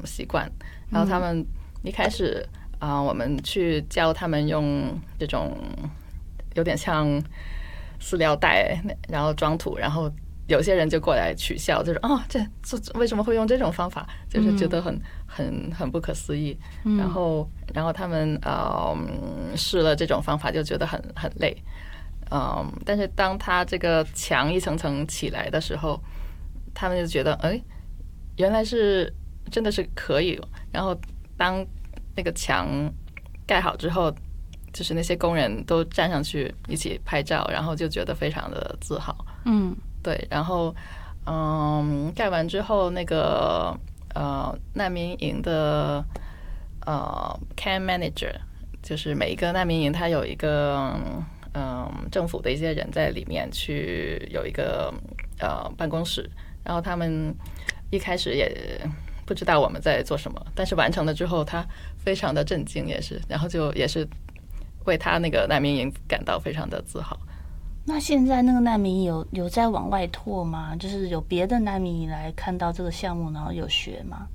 习惯，然后他们一开始我们去教他们用这种有点像饲料袋，然后装土，然后有些人就过来取笑，就是这为什么会用这种方法，就是觉得很不可思议。然后他们试了这种方法，就觉得很累。但是当他这个墙一层层起来的时候，他们就觉得原来是真的是可以。然后当那个墙盖好之后，就是那些工人都站上去一起拍照，然后就觉得非常的自豪。对。然后盖完之后，那个难民营的camp manager， 就是每一个难民营它有一个政府的一些人在里面去有一个办公室，然后他们一开始也不知道我们在做什么，但是完成了之后他非常的震惊，然后就也是为他那个难民营感到非常的自豪。 那现在那个难民营有在往外拓吗？就是有别的难民营来看到这个项目，然后有学吗？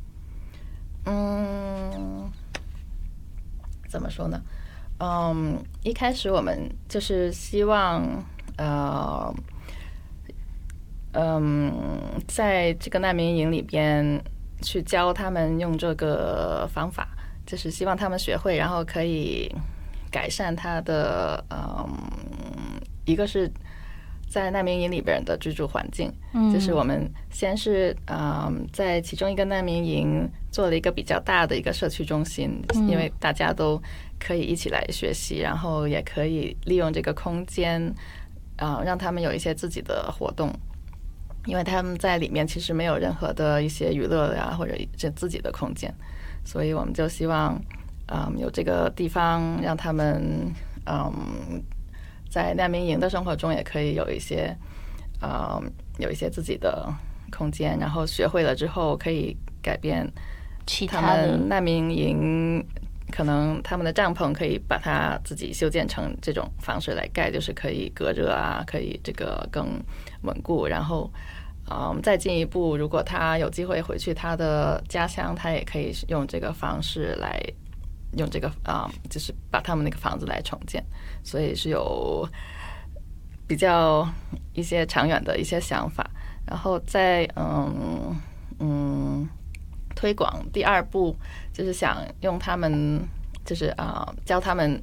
怎么说呢？一开始我们就是希望在这个难民营里边去教他们用这个方法，就是希望他们学会，然后可以改善他的一个是在难民营里边的居住环境。就是我们先是在其中一个难民营做了一个比较大的一个社区中心，因为大家都可以一起来学习，然后也可以利用这个空间让他们有一些自己的活动，因为他们在里面其实没有任何的一些娱乐呀或者自己的空间，所以我们就希望有这个地方让他们在难民营的生活中也可以有一些自己的空间，然后学会了之后可以改变他们难民营，可能他们的帐篷可以把它自己修建成这种方式来盖，就是可以隔热可以这个更稳固。然后再进一步，如果他有机会回去他的家乡，他也可以用这个方式来用这个就是把他们那个房子来重建。所以是有比较一些长远的一些想法。然后在推广第二步，就是想用他们就是教他们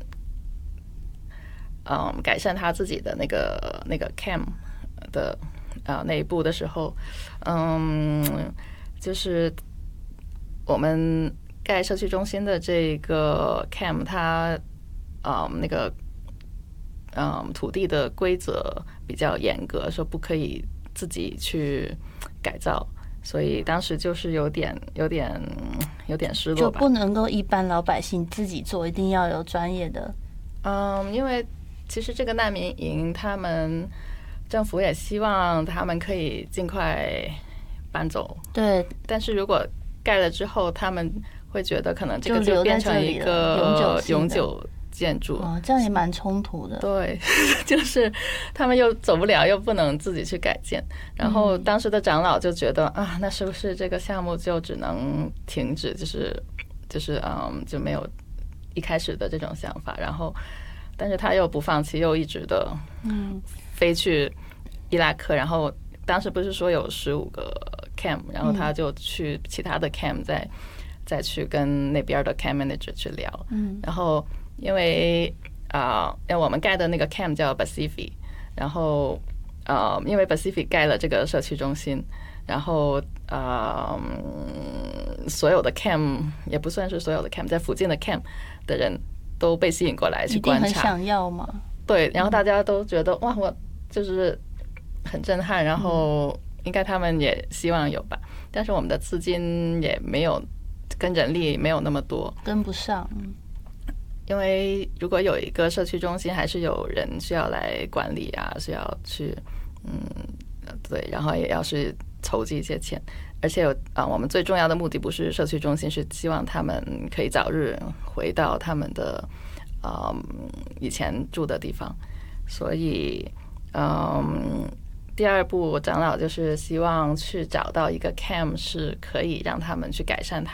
改善他自己的那个 camp 的那一步的时候，就是我们盖社区中心的这个 camp， 它那个土地的规则比较严格，说不可以自己去改造，所以当时就是有点失落吧， 就不能够一般老百姓自己做，一定要有专业的。 因为其实这个难民营，他们政府也希望他们可以尽快搬走。 对， 但是如果盖了之后，他们会觉得可能这个就变成一个永久建筑， 这样也蛮冲突的。 对，就是他们又走不了，又不能自己去改建。然后当时的长老就觉得那是不是这个项目就只能停止，就没有一开始的这种想法。然后，但是他又不放弃，又一直的飞去伊拉克。然后当时不是说有15个 camp， 然后他就去其他的 camp 再去跟那边的 camp manager 去聊。然后因为我们盖的那个 camp 叫 Pacific， 然后因为 Pacific 盖了这个社区中心，然后所有的 camp 也不算是所有的 camp， 在附近的 camp 的人都被吸引过来去观察。 一定很想要吗？ 对，然后大家都觉得哇，我就是很震撼，然后应该他们也希望有吧，但是我们的资金也没有跟人力没有那么多， 跟不上。 因为如果有一个社区中心，还是有人需要来管理需要去对，然后也要是筹集一些钱，而且我们最重要的目的不是社区中心，是希望他们可以早日回到他们的以前住的地方。所以第二步长老就是希望去找到一个 camp 是可以让他们去改善